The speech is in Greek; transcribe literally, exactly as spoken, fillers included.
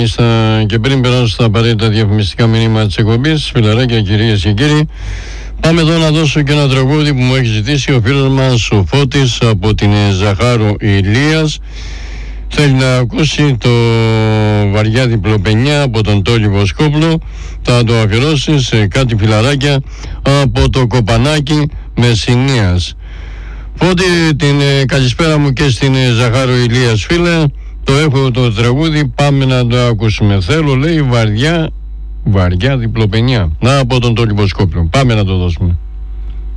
και, στα, και πριν περάσω στα απαραίτητα διαφημιστικά μηνύματα της εκπομπής, φιλαράκια, κυρίες και κύριοι, πάμε εδώ να δώσω και ένα τραγούδι που μου έχει ζητήσει ο φίλος μας ο Φώτης από την Ζαχάρου Ηλίας. Θέλει να ακούσει το Βαριά Διπλοπενιά από τον Τόλι Βοσκόπουλο. Θα το αφιερώσει σε κάτι φιλαράκια από το Κοπανάκι Μεσσηνίας. Φώτη, την ε, καλησπέρα μου και στην ε, Ζαχάρου Ηλίας, φίλε. Το έχω το τραγούδι, πάμε να το ακούσουμε. Θέλω, λέει, βαριά, βαριά διπλοπενιά. Να, από τον Τόλι Βοσκόπουλο. Πάμε να το δώσουμε.